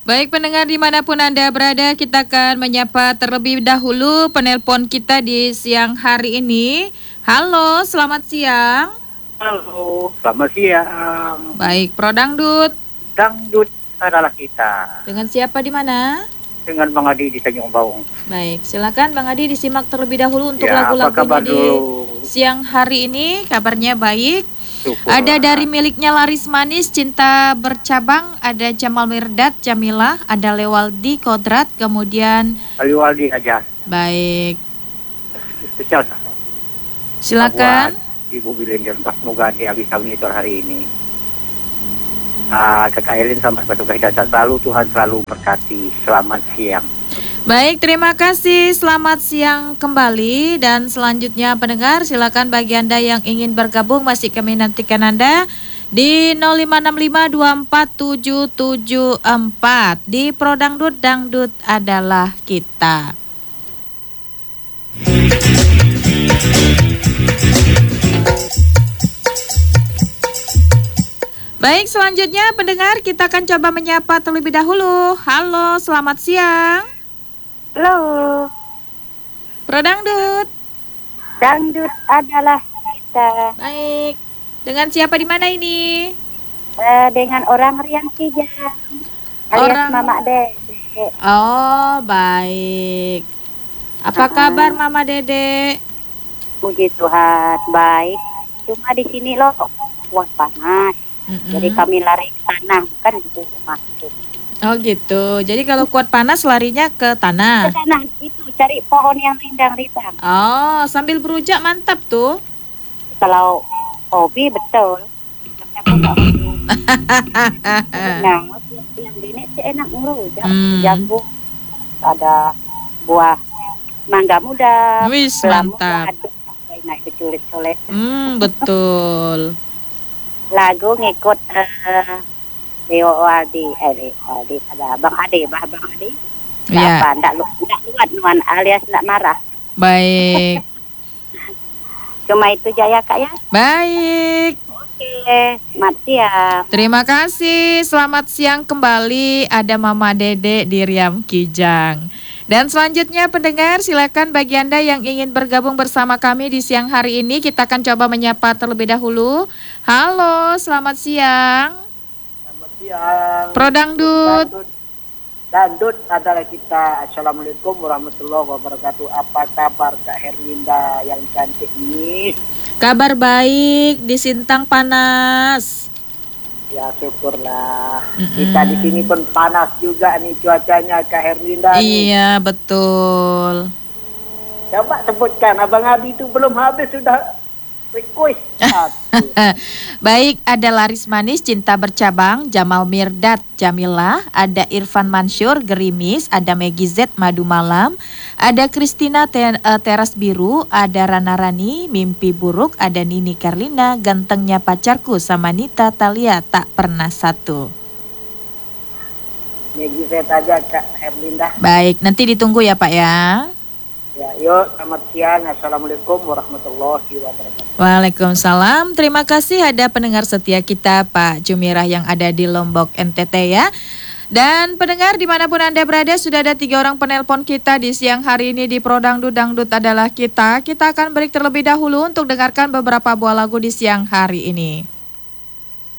Baik pendengar dimanapun Anda berada, kita akan menyapa terlebih dahulu penelpon kita di siang hari ini. Halo, selamat siang. Halo, selamat siang. Baik, Pro Dangdut. Dangdut adalah kita. Dengan siapa di mana? Dengan Bang Adi di Tanjung Baung. Baik, silakan Bang Adi disimak terlebih dahulu untuk Ya, apa kabar lagu-lagunya di dulu? siang hari ini. Kabarnya baik. Syukur. Ada dari miliknya Laris Manis, Cinta Bercabang, ada Jamal Mirdad, Jamilah, ada Lewaldi, Kodrat, kemudian Ali Waldi aja. baik. Spesial. Silakan. Buat Ibu Bilenjer, semoga dia bisa monitor hari ini. Kakak Elin selamat bertugas dan selalu Tuhan selalu berkati. Selamat siang. Baik, terima kasih. Selamat siang kembali. Dan selanjutnya pendengar, silakan bagi Anda yang ingin bergabung, masih kami nantikan Anda di 0565247774 di Pro Dangdut, Dangdut adalah kita. Baik, selanjutnya pendengar, kita akan coba menyapa terlebih dahulu. Halo, selamat siang. Halo, Pro Dangdut. dangdut adalah kita. Baik. Dengan siapa di mana ini? Dengan orang Rian Kijang, alias Orang- Mama Dede. Oh, baik. Apa kabar Mama Dede? Puji Tuhan, baik. Cuma di sini loh, kuat panas. Jadi kami lari ke tanah, kan gitu masuk. Oh gitu. Jadi kalau kuat panas larinya ke Ke tanah. tanah itu cari pohon yang rindang-rindang. Oh, sambil berujak mantap tuh. Kalau hobi betul. Tapi aku nggak hobi. Nah, yang ini sih enak ngerujak. Jagung, ada buah mangga muda, Wis, pelang mantap. muda, aduh, naik keculit-culit. Betul. Lagu ngikut Leo Aldi, ada Bang Ade, Bang Ade. Iya. Apa? Ndak luat nuan alias ndak marah. Baik. Cuma itu aja ya Kak ya. Baik. Oke, selamat siang. Terima kasih. Selamat siang kembali. Ada Mama Dede di Riam Kijang. Dan selanjutnya pendengar, silakan bagi Anda yang ingin bergabung bersama kami di siang hari ini, kita akan coba menyapa terlebih dahulu. Halo, selamat siang. Selamat siang. Pro Dangdut. Dangdut adalah kita. Assalamualaikum warahmatullahi wabarakatuh. Apa kabar Kak Herlinda yang cantik ini? Kabar baik di Sintang panas. Ya syukurlah. Kita di sini pun panas juga nih cuacanya Kak Herlinda nih. Iya, betul. Coba sebutkan, Abang Adi itu belum habis sudah request. Baik, ada Laris Manis, Cinta Bercabang, Jamal Mirdad, Jamilah, ada Irfan Mansur, Gerimis, ada Megi Z, Madu Malam, ada Kristina Teras Biru, ada Rana Rani, Mimpi Buruk, ada Nini Karlina, Gantengnya Pacarku, sama Nita Talia, Tak Pernah Satu. Megi Z aja Kak Herlinda. Baik, nanti ditunggu ya Pak ya. Ya, yuk selamat siang. Assalamualaikum warahmatullahi wabarakatuh. Waalaikumsalam. Terima kasih ada pendengar setia kita Pak Jumirah yang ada di Lombok NTT ya. Dan pendengar dimanapun Anda berada, sudah ada 3 orang penelpon kita di siang hari ini di Pro Dangdut, Dangdut adalah kita. Kita akan break terlebih dahulu untuk dengarkan beberapa buah lagu di siang hari ini.